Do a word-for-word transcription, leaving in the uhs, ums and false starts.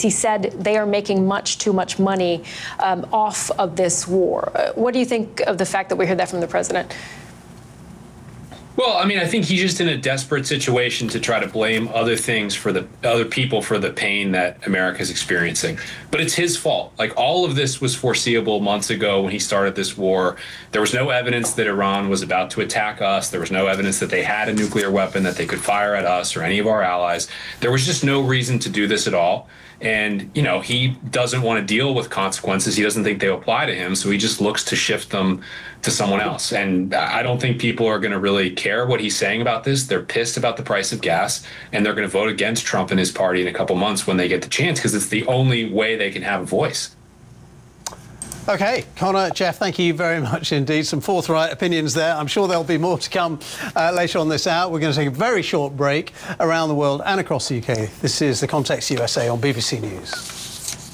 He said they are making much too much money um, off of this war. Uh, what do you think of the fact that we heard that from the president? Well, I mean, I think he's just in a desperate situation to try to blame other things for the other people for the pain that America is experiencing. But it's his fault. Like, all of this was foreseeable months ago when he started this war. There was no evidence that Iran was about to attack us. There was no evidence that they had a nuclear weapon that they could fire at us or any of our allies. There was just no reason to do this at all. And, you know, he doesn't want to deal with consequences. He doesn't think they apply to him. So he just looks to shift them to someone else. And I don't think people are going to really care what he's saying about this. They're pissed about the price of gas, and they're going to vote against Trump and his party in a couple months when they get the chance, because it's the only way they can have a voice. OK, Conor, Geoff, thank you very much indeed. Some forthright opinions there. I'm sure there'll be more to come uh, later on this hour. We're going to take a very short break around the world and across the U K. This is The Context U S A on B B C News.